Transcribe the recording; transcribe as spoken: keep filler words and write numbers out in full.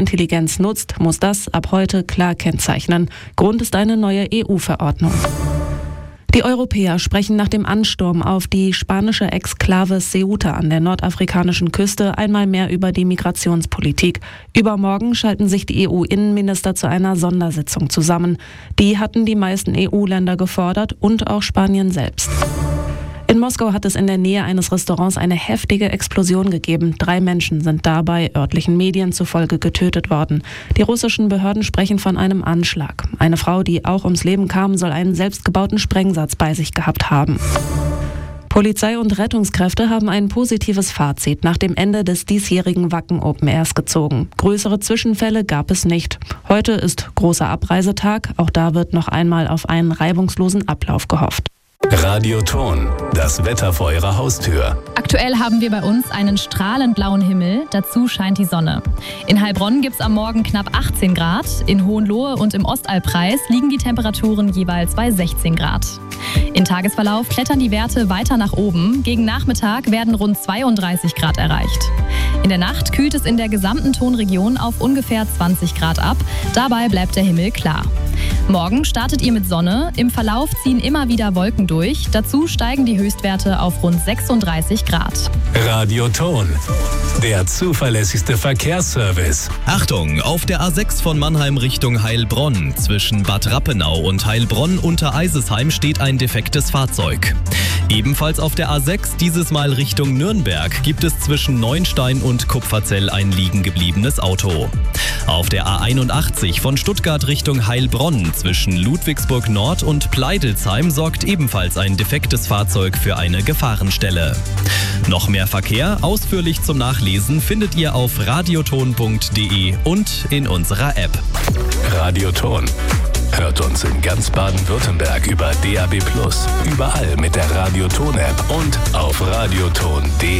Intelligenz nutzt, muss das ab heute klar kennzeichnen. Grund ist eine neue E U-Verordnung. Die Europäer sprechen nach dem Ansturm auf die spanische Exklave Ceuta an der nordafrikanischen Küste einmal mehr über die Migrationspolitik. Übermorgen schalten sich die E U-Innenminister zu einer Sondersitzung zusammen. Die hatten die meisten E U-Länder gefordert und auch Spanien selbst. In Moskau hat es in der Nähe eines Restaurants eine heftige Explosion gegeben. Drei Menschen sind dabei örtlichen Medien zufolge getötet worden. Die russischen Behörden sprechen von einem Anschlag. Eine Frau, die auch ums Leben kam, soll einen selbstgebauten Sprengsatz bei sich gehabt haben. Polizei und Rettungskräfte haben ein positives Fazit nach dem Ende des diesjährigen Wacken Open Airs gezogen. Größere Zwischenfälle gab es nicht. Heute ist großer Abreisetag. Auch da wird noch einmal auf einen reibungslosen Ablauf gehofft. Radioton, das Wetter vor Ihrer Haustür. Aktuell haben wir bei uns einen strahlend blauen Himmel, dazu scheint die Sonne. In Heilbronn gibt es am Morgen knapp achtzehn Grad, in Hohenlohe und im Ostalbkreis liegen die Temperaturen jeweils bei sechzehn Grad. Im Tagesverlauf klettern die Werte weiter nach oben, gegen Nachmittag werden rund zweiunddreißig Grad erreicht. In der Nacht kühlt es in der gesamten Tonregion auf ungefähr zwanzig Grad ab, dabei bleibt der Himmel klar. Morgen startet ihr mit Sonne, im Verlauf ziehen immer wieder Wolken durch, dazu steigen die Höchstwerte auf rund sechsunddreißig Grad. Radioton, der zuverlässigste Verkehrsservice. Achtung, auf der A sechs von Mannheim Richtung Heilbronn. Zwischen Bad Rappenau und Heilbronn unter Eisesheim steht ein defektes Fahrzeug. Ebenfalls auf der A sechs, dieses Mal Richtung Nürnberg, gibt es zwischen Neuenstein und Kupferzell ein liegen gebliebenes Auto. Auf der A einundachtzig von Stuttgart Richtung Heilbronn zwischen Ludwigsburg Nord und Pleidelsheim sorgt ebenfalls ein defektes Fahrzeug für eine Gefahrenstelle. Noch mehr Verkehr, ausführlich zum Nachlesen, findet ihr auf radioton punkt de und in unserer App. Radioton. Hört uns in ganz Baden-Württemberg über D A B plus, überall mit der Radioton-App und auf radioton punkt de.